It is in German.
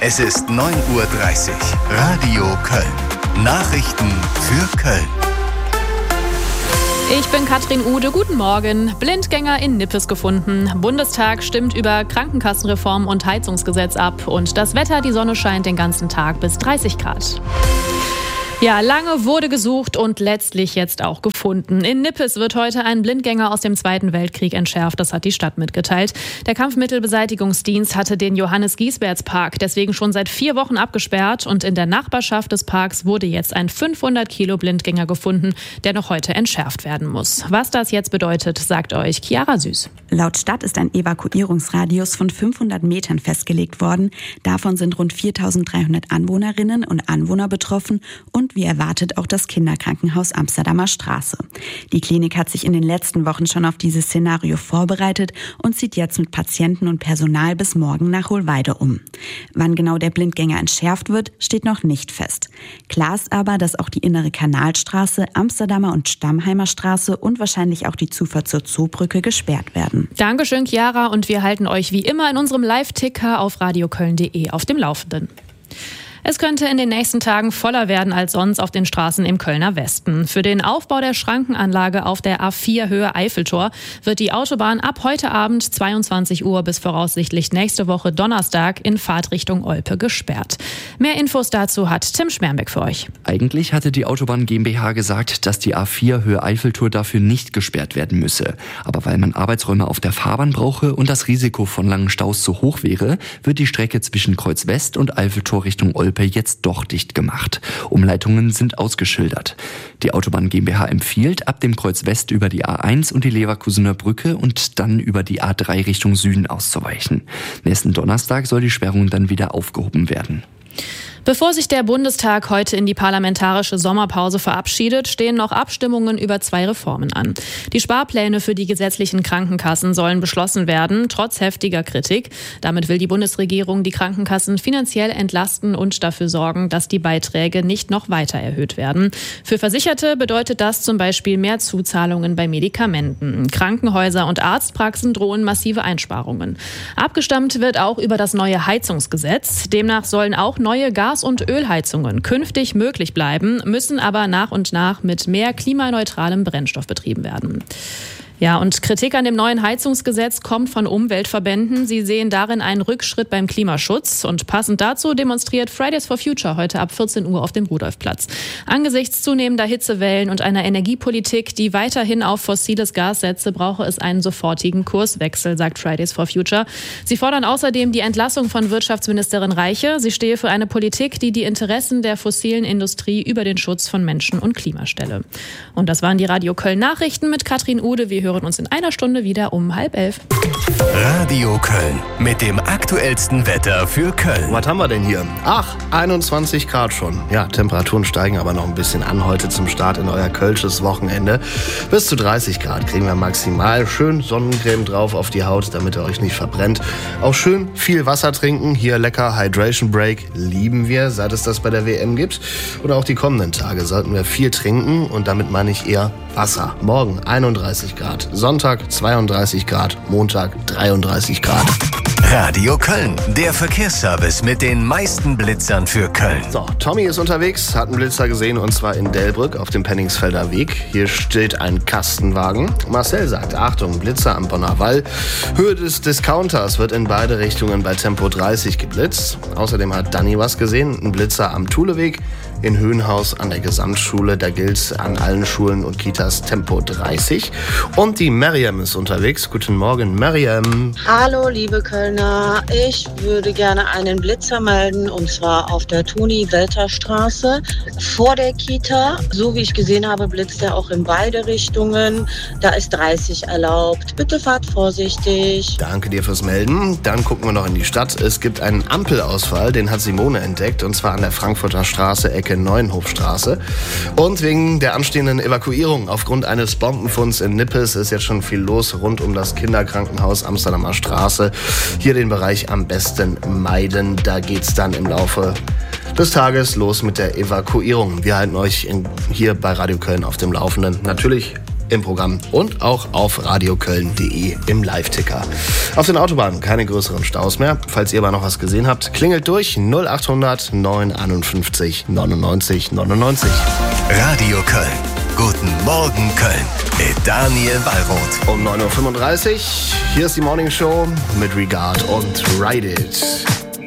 Es ist 9:30 Uhr. Radio Köln. Nachrichten für Köln. Ich bin Katrin Ude, guten Morgen. Blindgänger in Nippes gefunden. Bundestag stimmt über Krankenkassenreform und Heizungsgesetz ab. Und das Wetter, die Sonne scheint den ganzen Tag bis 30 Grad. Ja, lange wurde gesucht und letztlich jetzt auch gefunden. In Nippes wird heute ein Blindgänger aus dem Zweiten Weltkrieg entschärft. Das hat die Stadt mitgeteilt. Der Kampfmittelbeseitigungsdienst hatte den Johannes-Giesberts-Park deswegen schon seit 4 Wochen abgesperrt. Und in der Nachbarschaft des Parks wurde jetzt ein 500 Kilo Blindgänger gefunden, der noch heute entschärft werden muss. Was das jetzt bedeutet, sagt euch Chiara Süß. Laut Stadt ist ein Evakuierungsradius von 500 Metern festgelegt worden. Davon sind rund 4.300 Anwohnerinnen und Anwohner betroffen und wie erwartet auch das Kinderkrankenhaus Amsterdamer Straße. Die Klinik hat sich in den letzten Wochen schon auf dieses Szenario vorbereitet und zieht jetzt mit Patienten und Personal bis morgen nach Hohlweide um. Wann genau der Blindgänger entschärft wird, steht noch nicht fest. Klar ist aber, dass auch die innere Kanalstraße, Amsterdamer und Stammheimer Straße und wahrscheinlich auch die Zufahrt zur Zoobrücke gesperrt werden. Dankeschön, Chiara, und wir halten euch wie immer in unserem Live-Ticker auf radioköln.de auf dem Laufenden. Es könnte in den nächsten Tagen voller werden als sonst auf den Straßen im Kölner Westen. Für den Aufbau der Schrankenanlage auf der A4 Höhe Eiffeltor wird die Autobahn ab heute Abend 22 Uhr bis voraussichtlich nächste Woche Donnerstag in Fahrtrichtung Olpe gesperrt. Mehr Infos dazu hat Tim Schmerbeck für euch. Eigentlich hatte die Autobahn GmbH gesagt, dass die A4 Höhe Eiffeltor dafür nicht gesperrt werden müsse. Aber weil man Arbeitsräume auf der Fahrbahn brauche und das Risiko von langen Staus zu hoch wäre, wird die Strecke zwischen Kreuz West und Eiffeltor Richtung Olpe jetzt doch dicht gemacht. Umleitungen sind ausgeschildert. Die Autobahn GmbH empfiehlt, ab dem Kreuz West über die A1 und die Leverkusener Brücke und dann über die A3 Richtung Süden auszuweichen. Nächsten Donnerstag soll die Sperrung dann wieder aufgehoben werden. Bevor sich der Bundestag heute in die parlamentarische Sommerpause verabschiedet, stehen noch Abstimmungen über 2 Reformen an. Die Sparpläne für die gesetzlichen Krankenkassen sollen beschlossen werden, trotz heftiger Kritik. Damit will die Bundesregierung die Krankenkassen finanziell entlasten und dafür sorgen, dass die Beiträge nicht noch weiter erhöht werden. Für Versicherte bedeutet das zum Beispiel mehr Zuzahlungen bei Medikamenten. Krankenhäuser und Arztpraxen drohen massive Einsparungen. Abgestimmt wird auch über das neue Heizungsgesetz. Demnach sollen auch neue Gas- und Ölheizungen künftig möglich bleiben, müssen aber nach und nach mit mehr klimaneutralem Brennstoff betrieben werden. Ja, und Kritik an dem neuen Heizungsgesetz kommt von Umweltverbänden. Sie sehen darin einen Rückschritt beim Klimaschutz. Und passend dazu demonstriert Fridays for Future heute ab 14 Uhr auf dem Rudolfplatz. Angesichts zunehmender Hitzewellen und einer Energiepolitik, die weiterhin auf fossiles Gas setze, brauche es einen sofortigen Kurswechsel, sagt Fridays for Future. Sie fordern außerdem die Entlassung von Wirtschaftsministerin Reiche. Sie stehe für eine Politik, die die Interessen der fossilen Industrie über den Schutz von Menschen und Klima stelle. Und das waren die Radio Köln Nachrichten mit Katrin Ude. Wir hören uns in einer Stunde wieder um 10:30. Radio Köln mit dem aktuellsten Wetter für Köln. Was haben wir denn hier? 21 Grad schon. Ja, Temperaturen steigen aber noch ein bisschen an heute zum Start in euer kölsches Wochenende. Bis zu 30 Grad kriegen wir maximal. Schön Sonnencreme drauf auf die Haut, damit ihr euch nicht verbrennt. Auch schön viel Wasser trinken. Hier lecker Hydration Break lieben wir, seit es das bei der WM gibt. Oder auch die kommenden Tage sollten wir viel trinken und damit meine ich eher Wasser. Morgen 31 Grad, Sonntag 32 Grad, Montag 33 Grad. Radio Köln, der Verkehrsservice mit den meisten Blitzern für Köln. So, Tommy ist unterwegs, hat einen Blitzer gesehen und zwar in Delbrück auf dem Penningsfelder Weg. Hier steht ein Kastenwagen. Marcel sagt, Achtung, Blitzer am Bonner Wall. Höhe des Discounters wird in beide Richtungen bei Tempo 30 geblitzt. Außerdem hat Danny was gesehen, ein Blitzer am Thuleweg. In Höhenhaus an der Gesamtschule, da gilt an allen Schulen und Kitas Tempo 30. Und die Miriam ist unterwegs. Guten Morgen, Miriam. Hallo, liebe Kölner. Ich würde gerne einen Blitzer melden, und zwar auf der Toni-Welter-Straße vor der Kita. So wie ich gesehen habe, blitzt er auch in beide Richtungen. Da ist 30 erlaubt. Bitte fahrt vorsichtig. Danke dir fürs Melden. Dann gucken wir noch in die Stadt. Es gibt einen Ampelausfall, den hat Simone entdeckt, und zwar an der Frankfurter Straße, Ecke Neuenhofstraße. Und wegen der anstehenden Evakuierung aufgrund eines Bombenfunds in Nippes ist jetzt schon viel los rund um das Kinderkrankenhaus Amsterdamer Straße. Hier den Bereich am besten meiden. Da geht's dann im Laufe des Tages los mit der Evakuierung. Wir halten euch hier bei Radio Köln auf dem Laufenden. Natürlich im Programm und auch auf radioköln.de im Live-Ticker. Auf den Autobahnen keine größeren Staus mehr. Falls ihr aber noch was gesehen habt, klingelt durch 0800 951 99 99. Radio Köln. Guten Morgen Köln. Mit Daniel Wallroth. Um 9.35 Uhr. Hier ist die Morning Show mit Regard und Ride It.